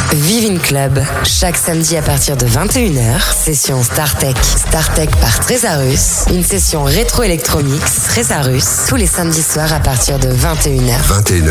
Vivin Club, chaque samedi à partir de 21h, session StarTech. StarTech par Trésarus, une session rétro-électromix Trésarus, tous les samedis soirs à partir de 21h.